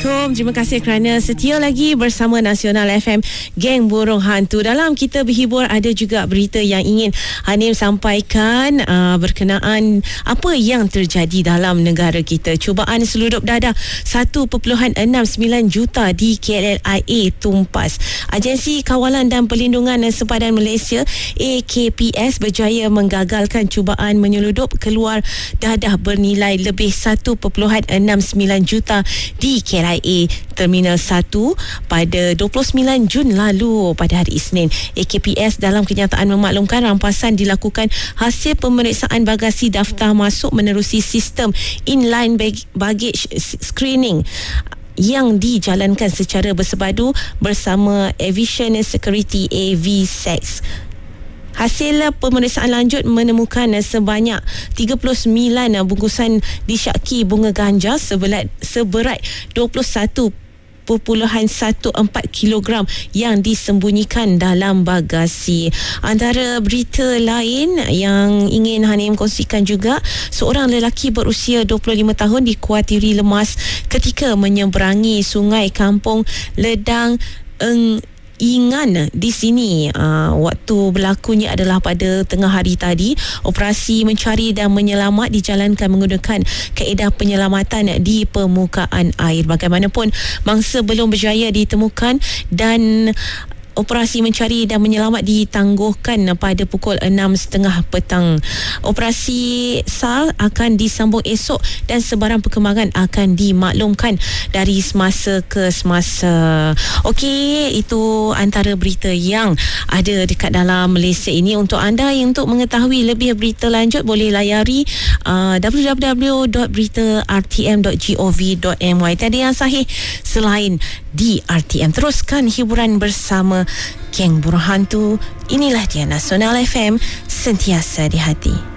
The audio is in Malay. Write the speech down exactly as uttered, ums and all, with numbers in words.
Assalamualaikum. Terima kasih kerana setia lagi bersama Nasional F M, Geng Burung Hantu. Dalam kita berhibur, ada juga berita yang ingin Hanim sampaikan uh, berkenaan apa yang terjadi dalam negara kita. Cubaan seludup dadah satu perpuluhan enam sembilan juta di K L I A tumpas. Agensi Kawalan dan Perlindungan Sempadan Malaysia A K P S berjaya menggagalkan cubaan menyeludup keluar dadah bernilai lebih satu perpuluhan enam sembilan juta di K L I A Terminal satu pada dua puluh sembilan Jun lalu pada hari Isnin. A K P S dalam kenyataan memaklumkan rampasan dilakukan hasil pemeriksaan bagasi daftar masuk menerusi sistem inline baggage screening yang dijalankan secara bersepadu bersama Aviation Security A V S E C. Hasil pemeriksaan lanjut menemukan sebanyak tiga puluh sembilan bungkusan disyaki bunga ganja seberat, seberat dua puluh satu perpuluhan satu empat kilogram yang disembunyikan dalam bagasi. Antara berita lain yang ingin Hanim kongsikan juga, seorang lelaki berusia dua puluh lima tahun dikuatiri lemas ketika menyeberangi sungai kampung Ledang Eng Ingan di sini. Uh, waktu berlakunya adalah pada tengah hari tadi. Operasi mencari dan menyelamat dijalankan menggunakan kaedah penyelamatan di permukaan air. Bagaimanapun, mangsa belum berjaya ditemukan dan operasi mencari dan menyelamat ditangguhkan pada pukul enam tiga puluh petang. Operasi S A L akan disambung esok dan sebarang perkembangan akan dimaklumkan dari semasa ke semasa. Okey, itu antara berita yang ada dekat dalam Malaysia ini. Untuk anda yang untuk mengetahui lebih berita lanjut, boleh layari uh, w w w dot berita r t m dot gov dot m y. Tiada yang sahih selain di R T M. Teruskan hiburan bersama Geng Burung Hantu. Inilah dia Nasional F M, sentiasa di hati.